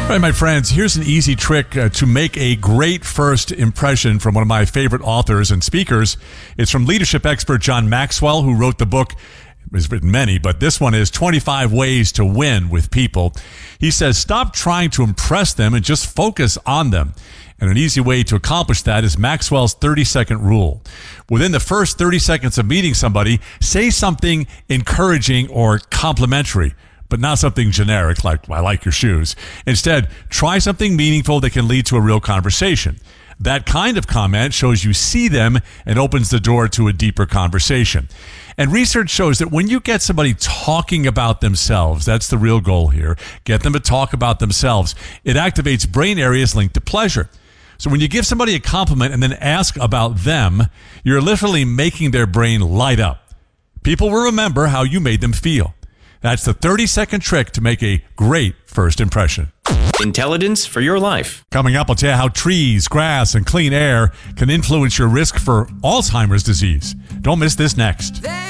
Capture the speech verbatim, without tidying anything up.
All right, my friends, here's an easy trick uh, to make a great first impression from one of my favorite authors and speakers. It's from leadership expert John Maxwell, who wrote the book. He's written many, but this one is twenty-five Ways to Win with People. He says, stop trying to impress them and just focus on them. And an easy way to accomplish that is Maxwell's thirty-second rule. Within the first thirty seconds of meeting somebody, say something encouraging or complimentary, but not something generic like, I like your shoes. Instead, try something meaningful that can lead to a real conversation. That kind of comment shows you see them and opens the door to a deeper conversation. And research shows that when you get somebody talking about themselves, that's the real goal here, get them to talk about themselves, it activates brain areas linked to pleasure. So when you give somebody a compliment and then ask about them, you're literally making their brain light up. People will remember how you made them feel. That's the thirty-second trick to make a great first impression. Intelligence for your life. Coming up, I'll tell you how trees, grass, and clean air can influence your risk for Alzheimer's disease. Don't miss this next.